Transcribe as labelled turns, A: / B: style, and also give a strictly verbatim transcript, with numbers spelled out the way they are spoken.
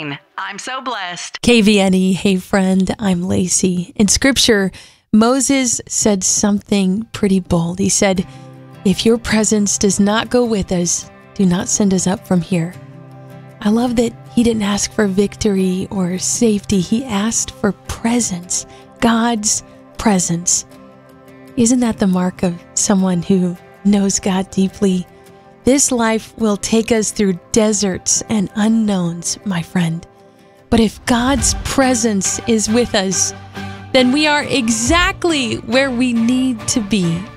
A: nine. I'm so blessed.
B: K V N E, hey friend, I'm Lacey. In scripture, Moses said something pretty bold. He said, if your presence does not go with us, do not send us up from here. I love that he didn't ask for victory or safety. He asked for presence, God's presence. Isn't that the mark of someone who knows God deeply? This life will take us through deserts and unknowns, my friend. But if God's presence is with us, then we are exactly where we need to be